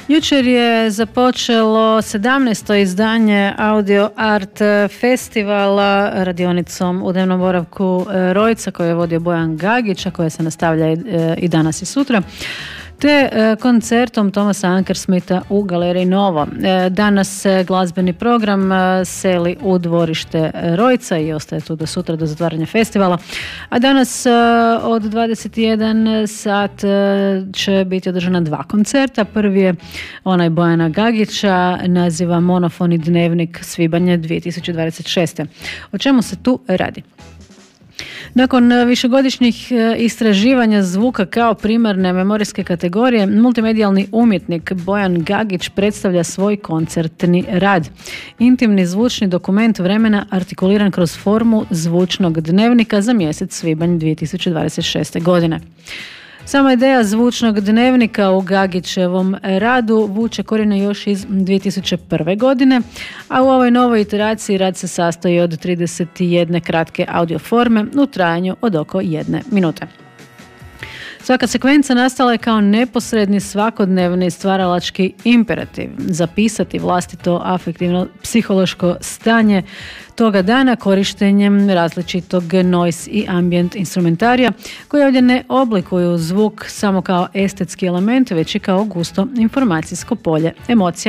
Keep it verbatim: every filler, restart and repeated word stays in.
Jučer je započelo sedamnaesto izdanje Audio Art festivala radionicom u dnevnom boravku Rojca koju je vodio Bojan Gagić, a koja se nastavlja i danas i sutra, te koncertom Thomasa Ankersmitha u Galeriji Novo. Danas se glazbeni program seli u dvorište Rojca i ostaje tu do sutra, do zatvaranja festivala. A danas od dvadeset jedan sat će biti održana dva koncerta. Prvi je onaj Bojana Gagića, naziva Monofoni dnevnik svibanje dvije tisuće dvadeset šeste. O čemu se tu radi? Nakon višegodišnjih istraživanja zvuka kao primarne memorijske kategorije, multimedijalni umjetnik Bojan Gagić predstavlja svoj koncertni rad. Intimni zvučni dokument vremena artikuliran kroz formu zvučnog dnevnika za mjesec svibanj dvije tisuće dvadeset šeste. godine. Sama ideja zvučnog dnevnika u Gagićevom radu vuče korijene još iz dvije tisuće prve. godine, a u ovoj novoj iteraciji rad se sastoji od trideset jedne kratke audio forme u trajanju od oko jedne minute. Svaka sekvenca nastala je kao neposredni svakodnevni stvaralački imperativ, zapisati vlastito afektivno psihološko stanje toga dana korištenjem različitog noise i ambient instrumentarija koji ovdje ne oblikuju zvuk samo kao estetski element, već i kao gusto informacijsko polje emocija